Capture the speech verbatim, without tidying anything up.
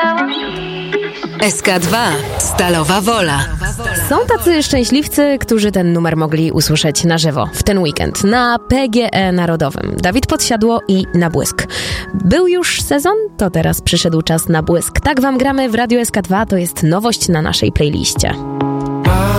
S K dwa. Stalowa Wola. Są tacy szczęśliwcy, którzy ten numer mogli usłyszeć na żywo w ten weekend na P G E Narodowym. Dawid Podsiadło i Na Błysk. Był już sezon? To teraz przyszedł czas na błysk. Tak wam gramy w Radiu S K dwa, to jest nowość na naszej playliście.